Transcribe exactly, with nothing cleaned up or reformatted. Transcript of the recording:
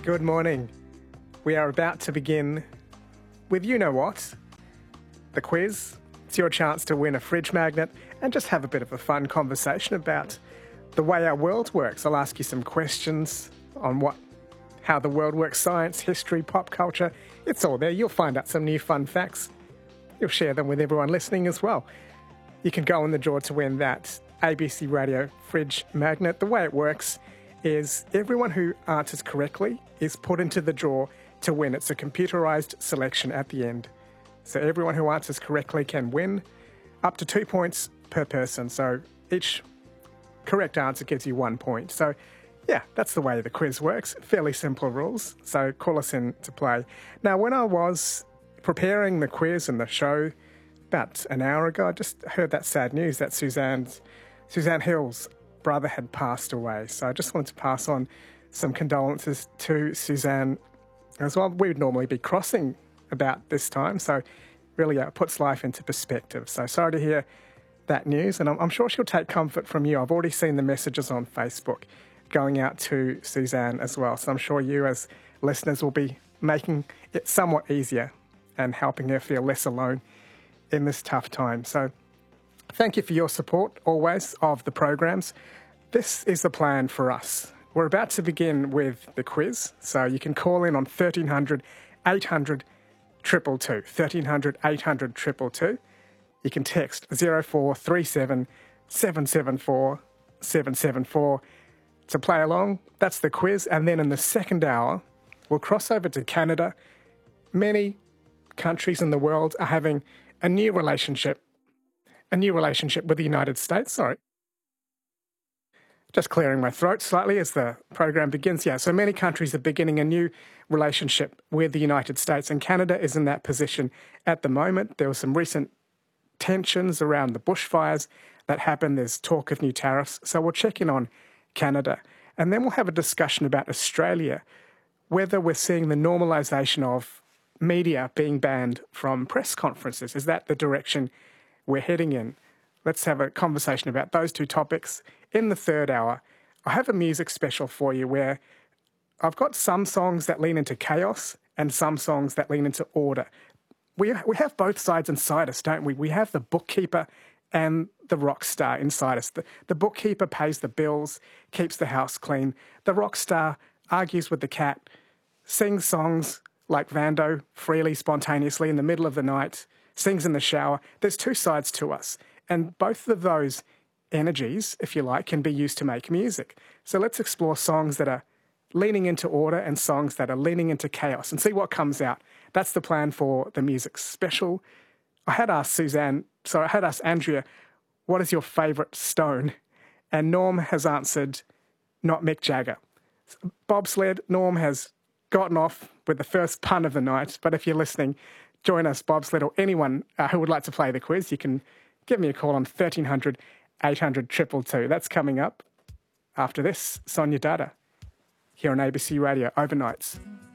Good morning. We are about to begin with you know what? The quiz. It's your chance to win a fridge magnet and just have a bit of a fun conversation about the way our world works. I'll ask you some questions on what, how the world works, science, history, pop culture. It's all there. You'll find out some new fun facts. You'll share them with everyone listening as well. You can go in the draw to win that A B C Radio fridge magnet. The way it works is everyone who answers correctly is put into the draw to win. It's a computerised selection at the end. So everyone who answers correctly can win up to two points per person. So each correct answer gives you one point. So yeah, that's the way the quiz works. Fairly simple rules. So call us in to play. Now, when I was preparing the quiz and the show about an hour ago, I just heard that sad news that Suzanne's, Suzanne Hill's brother had passed away. So I just wanted to pass on some condolences to Suzanne as well. We would normally be crossing about this time, so really uh, puts life into perspective. So sorry to hear that news, and I'm, I'm sure she'll take comfort from you. I've already seen the messages on Facebook going out to Suzanne as well, so I'm sure you as listeners will be making it somewhat easier and helping her feel less alone in this tough time. So thank you for your support always of the programs. This is the plan for us. We're about to begin with the quiz, so you can call in on thirteen hundred, eight hundred, two two two, thirteen hundred, eight hundred, two two two. You can text zero four three seven, seven seven four, seven seven four to play along. That's the quiz, and then in the second hour, we'll cross over to Canada. Many countries in the world are having a new relationship, a new relationship with the United States, sorry. Just clearing my throat slightly as the program begins. Yeah, so many countries are beginning a new relationship with the United States, and Canada is in that position at the moment. There were some recent tensions around the bushfires that happened. There's talk of new tariffs. So we'll check in on Canada, and then we'll have a discussion about Australia, whether we're seeing the normalisation of media being banned from press conferences. Is that the direction we're heading in? Let's have a conversation about those two topics in the third hour. I have a music special for you where I've got some songs that lean into chaos and some songs that lean into order. We we have both sides inside us, don't we? We have the bookkeeper and the rock star inside us. The, the bookkeeper pays the bills, keeps the house clean. The rock star argues with the cat, sings songs like Vando freely, spontaneously in the middle of the night, sings in the shower. There's two sides to us. And both of those energies, if you like, can be used to make music. So let's explore songs that are leaning into order and songs that are leaning into chaos and see what comes out. That's the plan for the music special. I had asked Suzanne, so I had asked Andrea, what is your favourite Stone? And Norm has answered, not Mick Jagger. Bobsled, Norm has gotten off with the first pun of the night, but if you're listening, join us, Bobsled, or anyone uh, who would like to play the quiz. You can give me a call on thirteen hundred, eight hundred, two two two. That's coming up after this. Sonia Dada here on A B C Radio Overnights.